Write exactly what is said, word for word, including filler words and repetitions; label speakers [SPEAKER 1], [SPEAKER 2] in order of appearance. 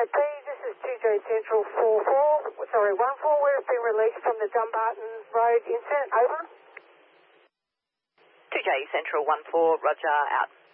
[SPEAKER 1] P, this is two J Central four four, sorry, one four, we've been released from the Dumbarton Road incident, over.
[SPEAKER 2] two J Central one four, roger, out.